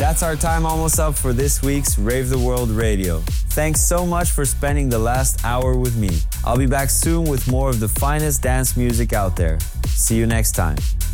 That's our time almost up for this week's Rave the World Radio. Thanks so much for spending the last hour with me. I'll be back soon with more of the finest dance music out there. See you next time.